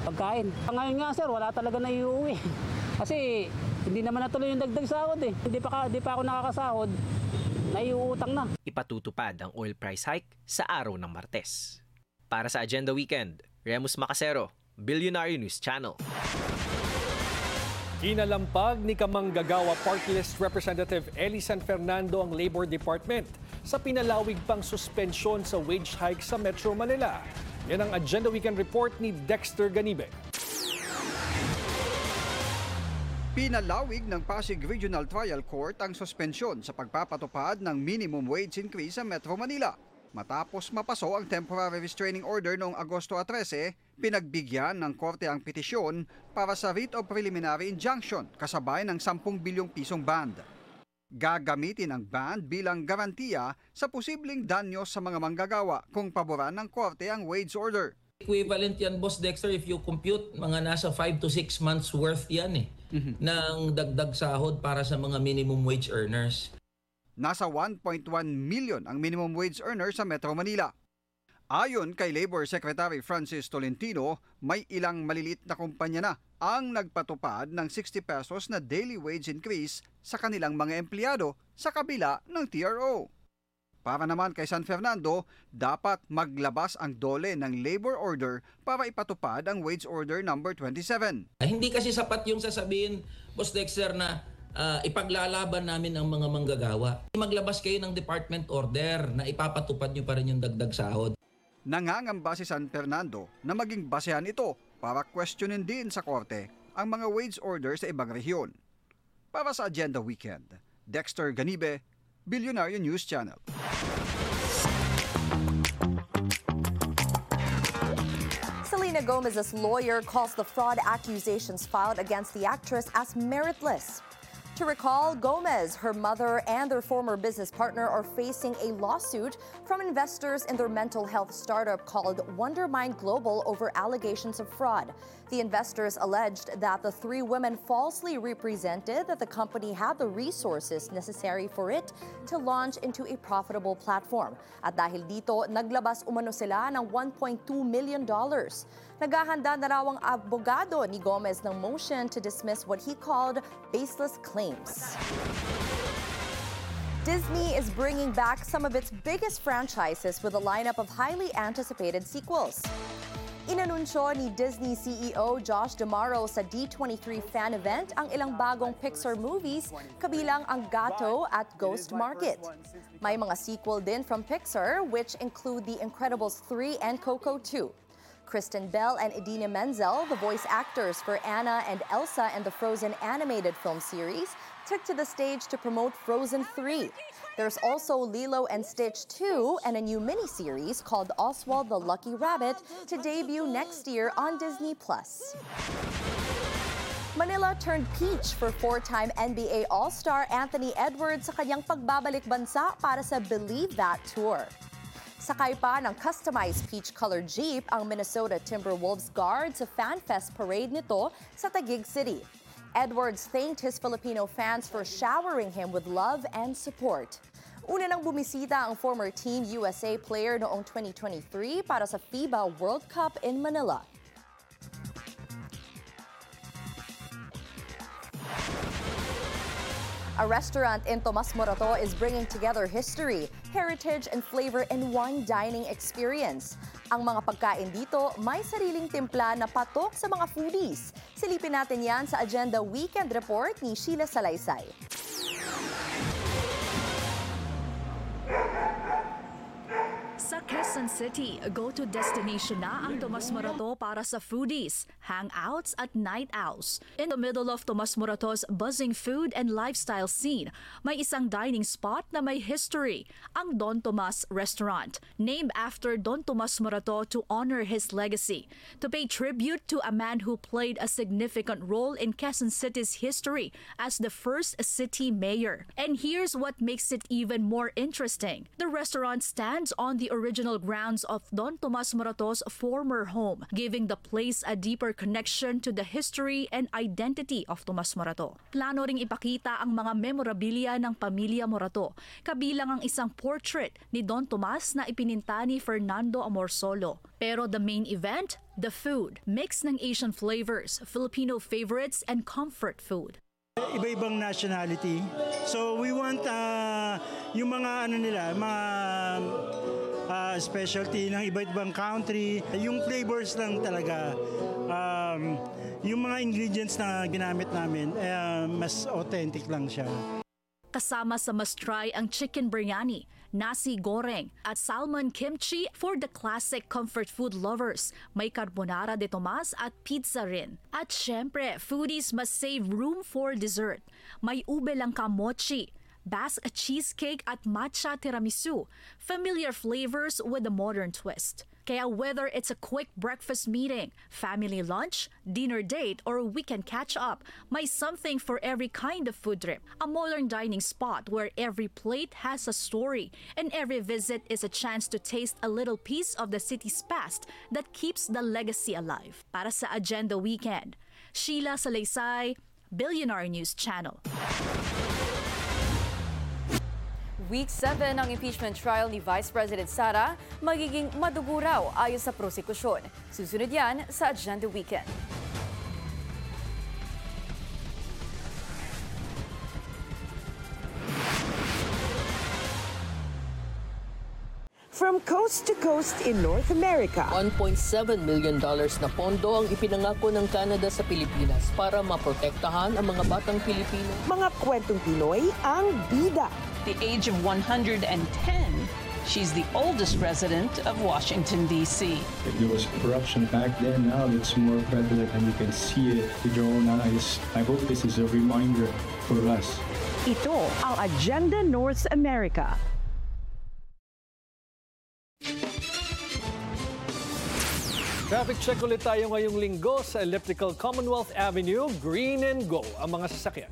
pagkain. Ngayon nga sir, wala talaga na iuwi. Kasi hindi naman natuloy yung dagdag sahod eh. Hindi pa ako nakakasahod, naiuutang na. Ipatutupad ang oil price hike sa araw ng Martes. Para sa Agenda Weekend, Remus Macasero, Billionaire News Channel. Kinalampag ni Kamanggagawa Party List Representative Eli San Fernando ang Labor Department sa pinalawig pang suspensyon sa wage hike sa Metro Manila. Yan ang Agenda Weekend report ni Dexter Ganibe. Pinalawig ng Pasig Regional Trial Court ang suspensyon sa pagpapatupad ng minimum wage increase sa Metro Manila. Matapos mapaso ang temporary restraining order noong Agosto 13, pinagbigyan ng korte ang petisyon para sa writ of preliminary injunction kasabay ng 10 bilyong pisong bond. Gagamitin ang bond bilang garantiya sa posibleng danyos sa mga manggagawa kung paboran ng korte ang wage order. Equivalent yan, Boss Dexter, if you compute, mga nasa 5 to 6 months worth yan ng dagdag sahod para sa mga minimum wage earners. Nasa 1.1 million ang minimum wage earner sa Metro Manila. Ayon kay Labor Secretary Francis Tolentino, may ilang maliliit na kumpanya na ang nagpatupad ng 60 pesos na daily wage increase sa kanilang mga empleyado sa kabila ng TRO. Para naman kay San Fernando, dapat maglabas ang DOLE ng labor order para ipatupad ang wage order number 27. Hindi kasi sapat yung sasabihin, Boss Dexter, na ipaglalaban namin ang mga manggagawa. Maglabas kayo ng department order na ipapatupad nyo pa rin yung dagdag sahod. Nangangamba si San Fernando na maging basehan ito para questionin din sa korte ang mga wage order sa ibang rehiyon. Para sa Agenda Weekend, Dexter Ganibe, Billionaire News Channel. Selena Gomez's lawyer calls the fraud accusations filed against the actress as meritless. To recall, Gomez, her mother, and their former business partner are facing a lawsuit from investors in their mental health startup called Wondermind Global over allegations of fraud. The investors alleged that the three women falsely represented that the company had the resources necessary for it to launch into a profitable platform. At dahil dito, naglabas umano sila ng $1.2 million. Naghahanda na raw ang abogado ni Gomez ng motion to dismiss what he called baseless claims. Disney is bringing back some of its biggest franchises with a lineup of highly anticipated sequels. Inanunsyo ni Disney CEO Josh D'Amaro sa D23 fan event ang ilang bagong Pixar movies, kabilang ang Gato at Ghost Market. May mga sequel din from Pixar, which include The Incredibles 3 and Coco 2. Kristen Bell and Idina Menzel, the voice actors for Anna and Elsa in the Frozen animated film series, took to the stage to promote Frozen 3. There's also Lilo and Stitch 2 and a new miniseries called Oswald the Lucky Rabbit to debut next year on Disney+. Manila turned peach for four-time NBA All-Star Anthony Edwards sa kanyang pagbabalik bansa para sa Believe That Tour. Sakay pa ng customized peach-colored jeep ang Minnesota Timberwolves guard sa FanFest parade nito sa Taguig City. Edwards thanked his Filipino fans for showering him with love and support. Una nang bumisita ang former Team USA player noong 2023 para sa FIBA World Cup in Manila. A restaurant in Tomas Morato is bringing together history, heritage, and flavor in one dining experience. Ang mga pagkain dito may sariling timpla na patok sa mga foodies. Silipin natin yan sa Agenda Weekend Report ni Sheila Salaysay. Sa Quezon City, go-to destination na ang Tomas Morato para sa foodies, hangouts at night owls. In the middle of Tomas Morato's buzzing food and lifestyle scene, may isang dining spot na may history, ang Don Tomas Restaurant, named after Don Tomas Morato to honor his legacy, to pay tribute to a man who played a significant role in Quezon City's history as the first city mayor. And here's what makes it even more interesting. The restaurant stands on the original grounds of Don Tomas Morato's former home, giving the place a deeper connection to the history and identity of Tomas Morato. Plano ring ipakita ang mga memorabilia ng pamilya Morato, kabilang ang isang portrait ni Don Tomas na ipininta ni Fernando Amorsolo. Pero the main event, the food, mix ng Asian flavors, Filipino favorites, and comfort food. Iba-ibang nationality. So we want yung mga mga specialty ng iba-ibang country, yung flavors lang talaga. Yung mga ingredients na ginamit namin, mas authentic lang siya. Kasama sa must-try ang chicken biryani, nasi goreng at salmon kimchi for the classic comfort food lovers. May carbonara de Tomas at pizza rin. At syempre, foodies must save room for dessert. May ube langka mochi, basque cheesecake at matcha tiramisu, familiar flavors with a modern twist. Kaya whether it's a quick breakfast meeting, family lunch, dinner date, or weekend catch-up, may something for every kind of food trip. A modern dining spot where every plate has a story and every visit is a chance to taste a little piece of the city's past that keeps the legacy alive. Para sa Agenda Weekend, Sheila Salaysay, Billionaire News Channel. Week 7 ng impeachment trial ni Vice President Sara magiging madugo raw ayon sa prosekusyon. Susunod yan sa Agenda Weekend. From coast to coast in North America, $1.7 million na pondo ang ipinangako ng Canada sa Pilipinas para maprotektahan ang mga batang Pilipino. mga kwentong Pinoy ang bida. The age of 110, she's the oldest resident of Washington, D.C. If there was corruption back then, now it's more prevalent and you can see it with your own eyes. I hope this is a reminder for us. Ito ang Agenda North America. Traffic check ulit tayo ngayong linggo sa Elliptical Commonwealth Avenue, green and go ang mga sasakyan.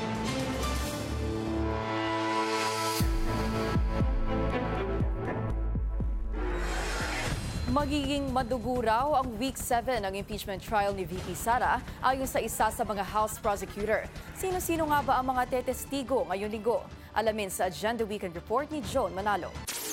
Magiging madugo raw ang Week 7 ng impeachment trial ni VP Sara ayon sa isa sa mga House Prosecutor. Sino-sino nga ba ang mga tetestigo ngayong linggo? Alamin sa Agenda Weekend Report ni Joan Manalo.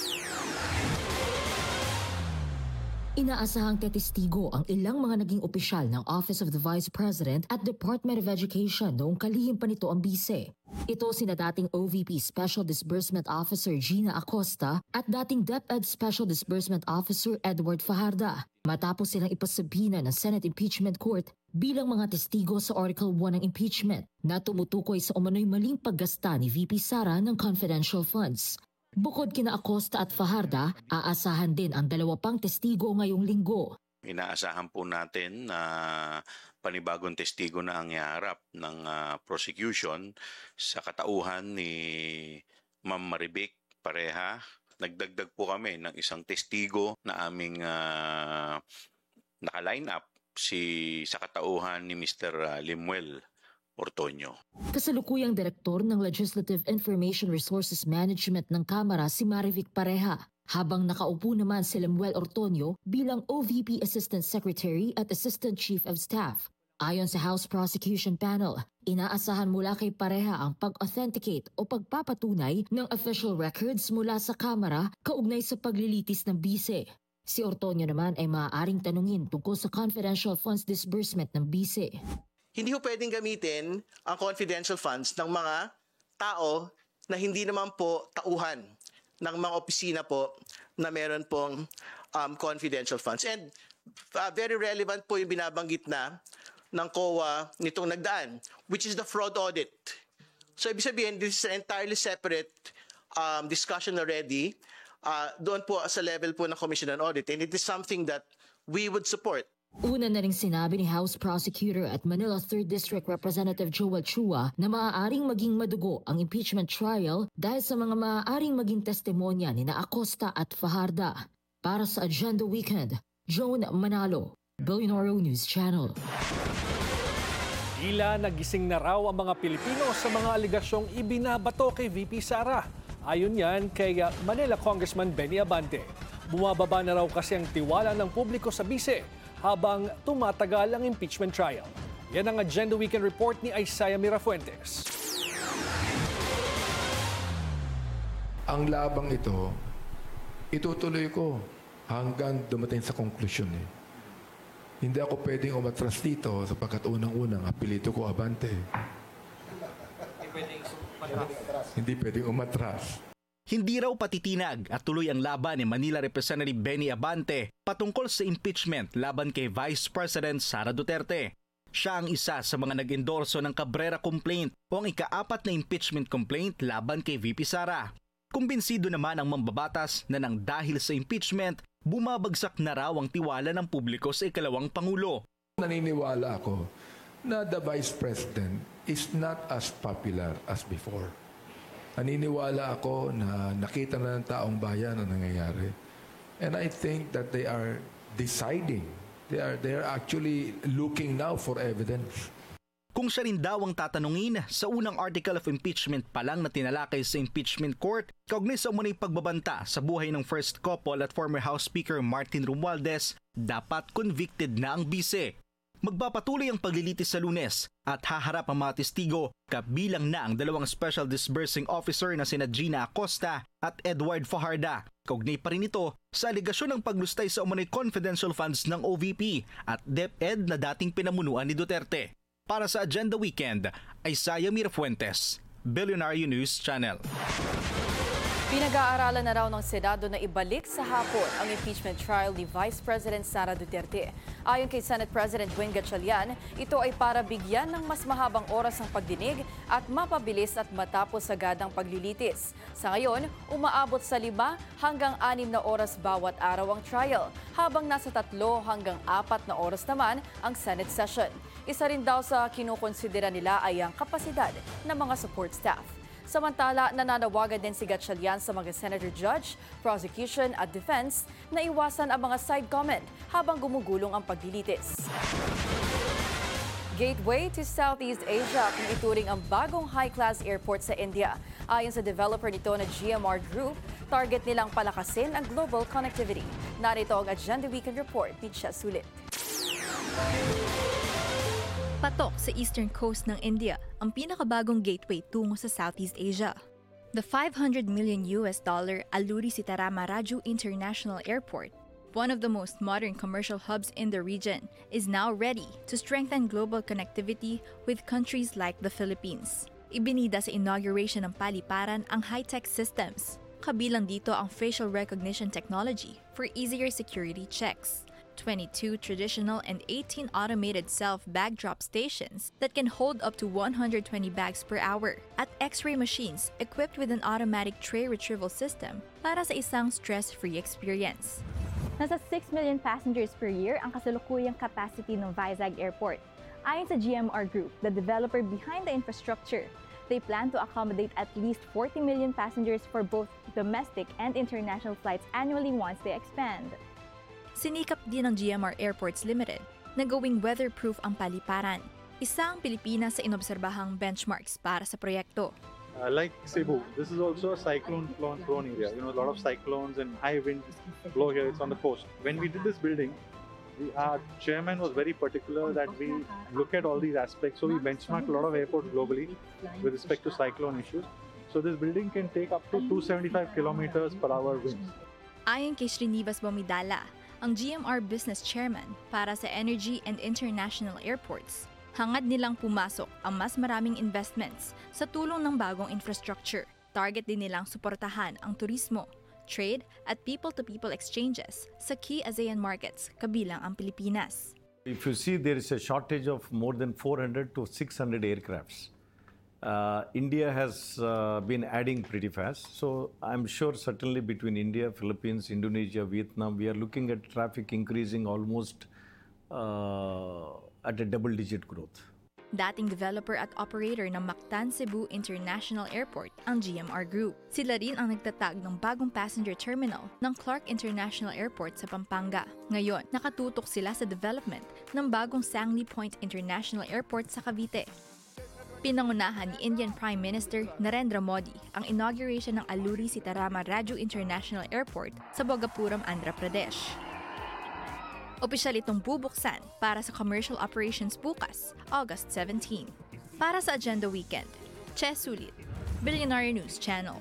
Inaasahang tetestigo ang ilang mga naging opisyal ng Office of the Vice President at Department of Education noong kalihim pa nito ang bise. Ito sina dating OVP Special Disbursement Officer Gina Acosta at dating DepEd Special Disbursement Officer Edward Fajarda. Matapos silang ipasabina ng Senate Impeachment Court bilang mga testigo sa Article 1 ng impeachment na tumutukoy sa umano'y maling paggasta ni VP Sara ng confidential funds. Bukod kina Acosta at Fajarda, aasahan din ang dalawa pang testigo ngayong linggo. Inaasahan po natin na panibagong testigo na ang iharap ng prosecution sa katauhan ni Ma'am Marivic Pareha. Nagdagdag po kami ng isang testigo na aming naka-line up sa katauhan ni Mr. Limuel Ortonio. Kasalukuyang direktor ng Legislative Information Resources Management ng Kamara si Marivic Pareha, habang nakaupo naman si Lemuel Ortonio bilang OVP Assistant Secretary at Assistant Chief of Staff. Ayon sa House Prosecution Panel, inaasahan mula kay Pareha ang pag-authenticate o pagpapatunay ng official records mula sa Kamara kaugnay sa paglilitis ng bise. Si Ortonio naman ay maaaring tanungin tungkol sa confidential funds disbursement ng bise. Hindi ho pwedeng gamitin ang confidential funds ng mga tao na hindi naman po tauhan ng mga opisina po na meron pong confidential funds. And very relevant po yung binabanggit na ng COA nitong nagdaan, which is the fraud audit. So ibig sabihin, this is an entirely separate discussion already doon po sa level po ng Commission on Audit. And it is something that we would support. Una na ring sinabi ni House Prosecutor at Manila 3rd District Representative Joel Chua na maaaring maging madugo ang impeachment trial dahil sa mga maaaring maging testimonya ni na Acosta at Fajarda. Para sa Agenda Weekend, Joan Manalo, Billionaire News Channel. Tila nagising na raw ang mga Pilipino sa mga aligasyong ibinabato kay VP Sara. Ayon yan kay Manila Congressman Benny Abante. Bumababa na raw kasi ang tiwala ng publiko sa bise habang tumatagal ang impeachment trial. Yan ang Agenda Weekend Report ni Isaiah Mirafuentes. Ang labang ito, itutuloy ko hanggang dumating sa konklusyon. Hindi ako pwedeng umatras dito sapagkat unang-unang apelyido ko Abante. Hindi pwedeng umatras. Hindi raw patitinag at tuloy ang laban ni Manila Representative Benny Abante patungkol sa impeachment laban kay Vice President Sara Duterte. Siya ang isa sa mga nag-endorso ng Cabrera Complaint o ang ika-4 na impeachment complaint laban kay VP Sara. Kumbinsido naman ang mambabatas na nang dahil sa impeachment, bumabagsak na raw ang tiwala ng publiko sa ikalawang Pangulo. Naniniwala ako na the Vice President is not as popular as before. Naniniwala ako na nakita na ng taong bayan ang nangyayari. And I think that they are deciding. They are actually looking now for evidence. Kung siya rin daw ang tatanungin, sa unang article of impeachment pa lang na tinalakay sa impeachment court, kaugnay sa umunay pagbabanta sa buhay ng first couple at former House Speaker Martin Romualdez, dapat convicted na ang bise. Magpapatuloy ang paglilitis sa Lunes at haharap ang mga testigo, kabilang na ang dalawang Special Disbursing Officer na sina Gina Acosta at Edward Fajarda. Kaugnay pa rin ito sa aligasyon ng paglustay sa umunay confidential funds ng OVP at DepEd na dating pinamunuan ni Duterte. Para sa Agenda Weekend, Isaiah Mirafuentes, Billionaire News Channel. Pinag-aaralan na raw ng Senado na ibalik sa hapon ang impeachment trial ni Vice President Sara Duterte. Ayon kay Senate President Win Gatchalian, ito ay para bigyan ng mas mahabang oras ang pagdinig at mapabilis at matapos agad ang paglilitis. Sa ngayon, umaabot sa 5 hanggang 6 na oras bawat araw ang trial, habang nasa 3 hanggang 4 na oras naman ang Senate session. Isa rin daw sa kinukonsidera nila ay ang kapasidad ng mga support staff. Samantala, nananawagan din si Gatchalian sa mga senator judge, prosecution at defense na iwasan ang mga side comment habang gumugulong ang paglilitis. Gateway to Southeast Asia kung ituring ang bagong high-class airport sa India. Ayon sa developer nito na GMR Group, target nilang palakasin ang global connectivity. Narito ang Agenda Weekend Report ni Chess Sulit. Patok sa eastern coast ng India ang pinakabagong gateway tungo sa Southeast Asia. The $500 million Alluri Sitarama Raju International Airport, one of the most modern commercial hubs in the region, is now ready to strengthen global connectivity with countries like the Philippines. Ibinida sa inauguration ng paliparan ang high-tech systems. Kabilang dito ang facial recognition technology for easier security checks. 22 traditional and 18 automated self-bag drop stations that can hold up to 120 bags per hour at X-ray machines equipped with an automatic tray retrieval system para sa isang stress-free experience. Nasa 6 million passengers per year ang kasalukuyang capacity ng Vizag Airport. Ayon sa GMR Group, the developer behind the infrastructure, they plan to accommodate at least 40 million passengers for both domestic and international flights annually once they expand. Sinikap din ng GMR Airports Limited na gawing weatherproof ang paliparan. Isa ang Pilipinas sa inobserbahang benchmarks para sa proyekto. Like Cebu, this is also a cyclone-prone area. You know, a lot of cyclones and high winds blow here. It's on the coast. When we did this building, our chairman was very particular that we look at all these aspects. So we benchmarked a lot of airports globally with respect to cyclone issues. So this building can take up to 275 kilometers per hour winds. Ayon kay Srinivas Bomidala, ang GMR Business Chairman para sa Energy and International Airports, hangad nilang pumasok ang mas maraming investments sa tulong ng bagong infrastructure. Target din nilang suportahan ang turismo, trade at people-to-people exchanges sa key ASEAN markets kabilang ang Pilipinas. If you see, there is a shortage of more than 400 to 600 aircrafts. India has been adding pretty fast. So I'm sure certainly between India, Philippines, Indonesia, Vietnam, we are looking at traffic increasing almost at a double-digit growth. Dating developer at operator ng Mactan Cebu International Airport ang GMR Group. Sila rin ang nagtatag ng bagong passenger terminal ng Clark International Airport sa Pampanga. Ngayon, nakatutok sila sa development ng bagong Sangley Point International Airport sa Cavite. Pinangunahan ni Indian Prime Minister Narendra Modi ang inauguration ng Alluri Sitarama Raju International Airport sa Bhogapuram, Andhra Pradesh. Opisyal itong bubuksan para sa commercial operations bukas, August 17. Para sa Agenda Weekend, Che Sulit, Billionaire News Channel.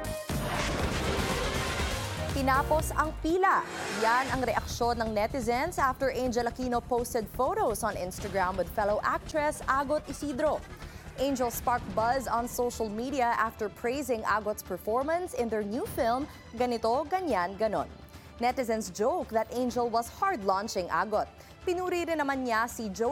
Tinapos ang pila. Yan ang reaksyon ng netizens after Angel Aquino posted photos on Instagram with fellow actress Agot Isidro. Angel sparked buzz on social media after praising Agot's performance in their new film, Ganito, Ganyan, Ganon. Netizens joke that Angel was hard launching Agot. Pinuri rin naman niya si Joe